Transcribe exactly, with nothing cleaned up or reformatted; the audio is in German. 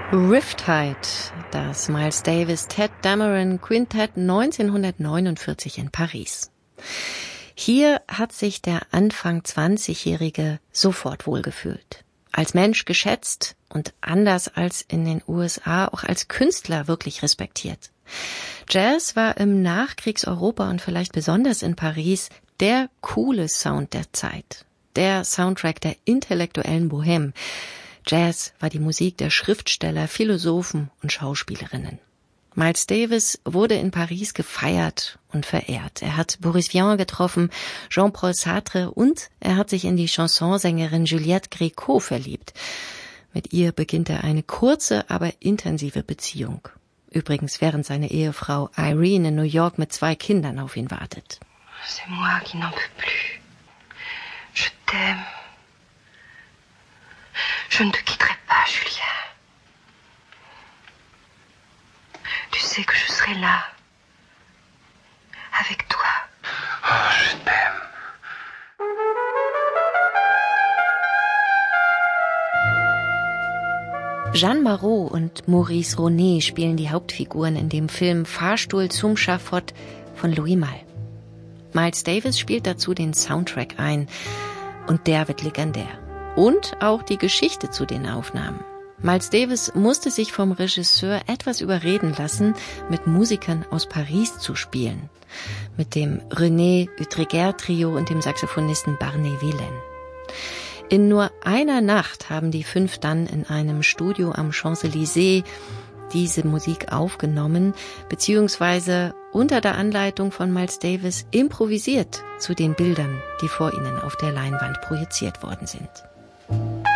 Riptide, das Miles Davis Tadd Dameron Quintett neunzehnhundertneunundvierzig in Paris. Hier hat sich der Anfang zwanzigjährige sofort wohlgefühlt. Als Mensch geschätzt und anders als in den U S A auch als Künstler wirklich respektiert. Jazz war im Nachkriegseuropa und vielleicht besonders in Paris der coole Sound der Zeit. Der Soundtrack der intellektuellen Bohème. Jazz war die Musik der Schriftsteller, Philosophen und Schauspielerinnen. Miles Davis wurde in Paris gefeiert und verehrt. Er hat Boris Vian getroffen, Jean-Paul Sartre und er hat sich in die Chansonsängerin Juliette Gréco verliebt. Mit ihr beginnt er eine kurze, aber intensive Beziehung. Übrigens, während seine Ehefrau Irene in New York mit zwei Kindern auf ihn wartet. C'est moi qui n'en peux plus. Je t'aime. Je ne te quitterai pas, Julien. Tu sais que je serai là, avec toi. Oh, je t'aime. Jeanne Marot und Maurice Ronet spielen die Hauptfiguren in dem Film Fahrstuhl zum Schafott von Louis Malle. Miles Davis spielt dazu den Soundtrack ein und der wird legendär. Und auch die Geschichte zu den Aufnahmen. Miles Davis musste sich vom Regisseur etwas überreden lassen, mit Musikern aus Paris zu spielen. Mit dem René Utreger Trio und dem Saxophonisten Barney Villaine. In nur einer Nacht haben die fünf dann in einem Studio am Champs-Élysées diese Musik aufgenommen, beziehungsweise unter der Anleitung von Miles Davis improvisiert zu den Bildern, die vor ihnen auf der Leinwand projiziert worden sind.